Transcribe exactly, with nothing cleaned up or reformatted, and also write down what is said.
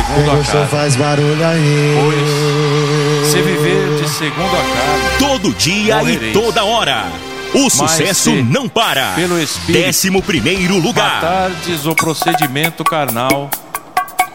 segundo a carne. Faz barulho aí. Pois, se viver de segundo a carne, todo dia morrereis. E toda hora, o Mas sucesso não para. Pelo Espírito, Décimo primeiro lugar. matardes o procedimento carnal,